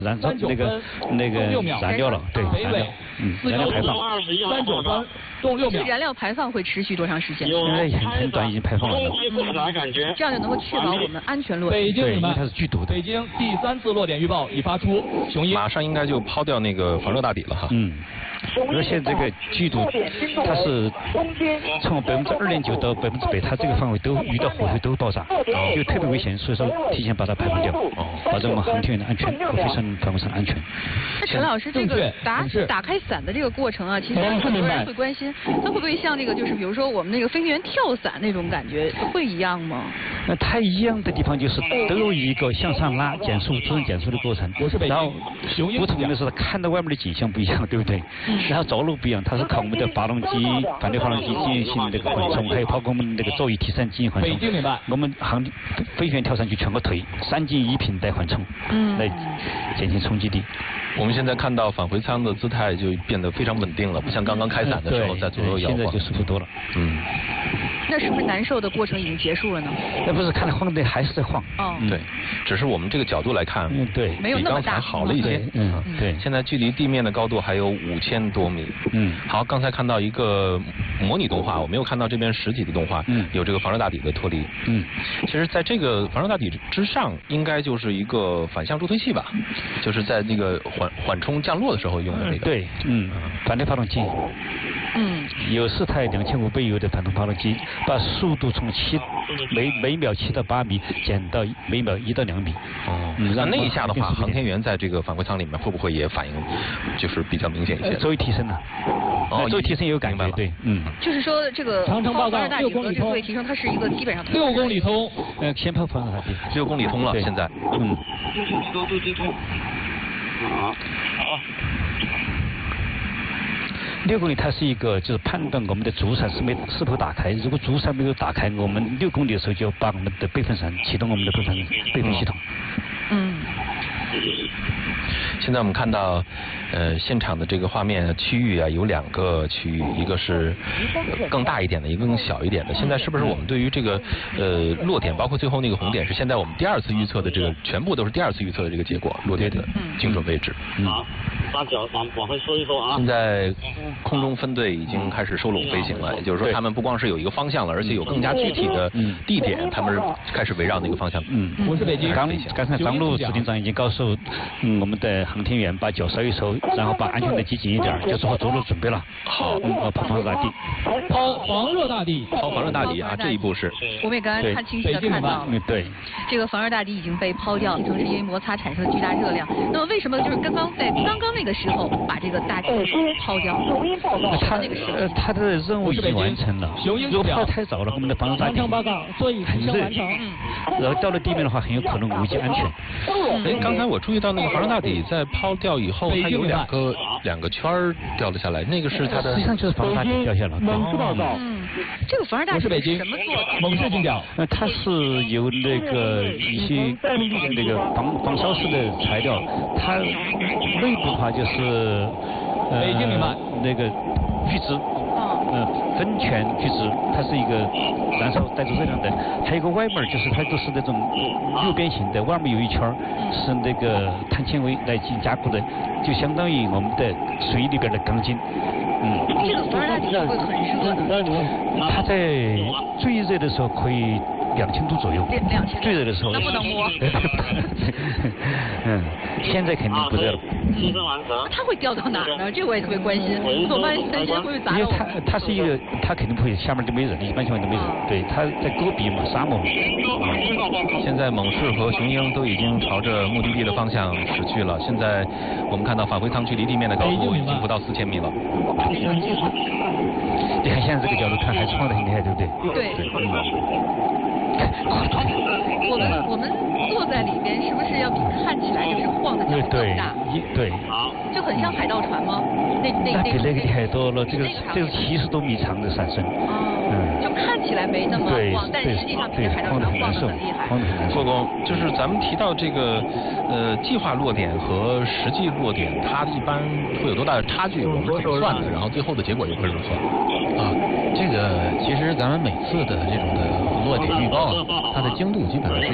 燃烧那个燃料了，对，燃料，燃料排放 393动6秒。 燃料排放会持续多长时间？ 现在很短已经排放完了。 这样就能够确保我们安全落地。 北京因为它是剧毒的。 北京第3次落点预报已发出，雄鹰马上应该就抛掉那个防热大底了哈。 而且这个剧毒，它是从2.9%到100%，它这个范围都遇到火候都爆炸，就特别危险，所以说提前把它排放掉，保证我们航天员的安全和飞行防务上的安全。 那陈老师，这个打开伞的这个过程啊，其实很多人会关心，它会不会像这个就是比如说我们那个飞行员跳伞那种感觉会一样吗？ 那它一样的地方就是都有一个向上拉减速、自动减速的过程，然后不同的是看到外面的景象不一样，对不对？然后着陆不一样，它是靠我们的发动机、反对发动机进行这个缓冲，还有包括我们这个座椅提升进行缓冲。我们飞行员跳上去全部腿3进1平带缓冲，来减轻冲击力。 我们现在看到返回舱的姿态就变得非常稳定了，不像刚刚开伞的时候在左右摇晃。 现在就舒服多了。 那是不是难受的过程已经结束了呢？ 那不是，看着晃的还是在晃。 对，只是我们这个角度来看， 对， 比刚才好了一些。 对。 现在距离地面的高度还有5000多米。好，刚才看到一个模拟动画，我没有看到这边实体的动画。有这个防热大底的脱离。其实在这个防热大底之上，应该就是一个反向助推器吧，就是在那个缓冲降落的时候用的那个。 对，反对发动机。有4台2500油的反动发动机，把速度从每秒7到8米减到每秒1到2米。 那一下的话，航天员在这个返回舱里面会不会也反应就是比较明显一些？ 作为提升了。作为提升也有感觉。对， 就是说这个长城报告 6公里作为提升，它是一个基本上 6公里通。 先抛防热大底 ，6公里通了，现在。 6公里它是一个就是判断我们的主伞是否打开，如果主伞没有打开，我们6公里的时候就要把我们的备份伞启动我们的备份系统。 现在我们看到，现场的这个画面区域啊，有2个区域，一个是更大一点的，一个更小一点的。现在是不是我们对于这个落点，包括最后那个红点，是现在我们第2次预测的这个，全部都是第2次预测的这个结果，落点的精准位置。 把脚往回收一收啊！ 现在空中分队已经开始收拢飞行了，也就是说他们不光是有一个方向了，而且有更加具体的地点，他们是开始围绕那个方向。 我是北京。 刚才张璐指令长已经告诉我们的航天员把脚收一收，然后把安全带系紧一点，就做好着陆准备了。好，抛防热大底。 抛防热大底。 抛防热大底啊！这一步是。 我们也刚刚清晰的看到， 对， 这个防热大底已经被抛掉，形成是因为摩擦产生的巨大热量。那么为什么就是刚刚那个时候把这个大底抛掉？ 他的任务已经完成了。如果抛太早了，我们的防热大底很热，然后到了地面的话，很有可能危及安全。 刚才我注意到那个防热大底在抛掉以后，它有两个圈儿掉了下来，那个是它的。 实际上就是防热大底掉下来。 这个防热大底是什么做的？ 猛士警长。 它是由那个一些那个防烧式的材料，它内部的话就是北京明白那个聚酯。酚醛聚酯，它是一个燃烧带着热量的，还有一个外面就是它都是那种六边形的，外面有一圈是那个碳纤维来进行加固的，就相当于我们的水里边的钢筋。 这个防热大底会很热的。 它在最热的时候可以2000度左右。2000。最热的时候。 那不能摸。 现在肯定不热了。 它会掉到哪儿呢？这我也特别关心。我发现担心会砸到。 因为它是一个，它肯定不会下面就没人，一般情况都没人。对，它在戈壁嘛，沙漠嘛。 现在猛士和雄鹰都已经朝着目的地的方向驶去了。现在我们看到返回舱距离地面的高度已经不到4000米了。 你看现在这个角度看还是晃得很厉害，对不对？ 对。我们坐在里边是不是要比看起来就是晃的角度更大？ 对。 就很像海盗船吗？那比那个厉害多了，这个70多米长的伞身。 就看起来没那么晃，但实际上比海盗船晃得很厉害。 霍工，就是咱们提到这个计划落点和实际落点，它一般会有多大的差距？我们怎么算的？然后最后的结果又会如何？ 这个其实咱们每次的这种的落点预报，它的精度基本上是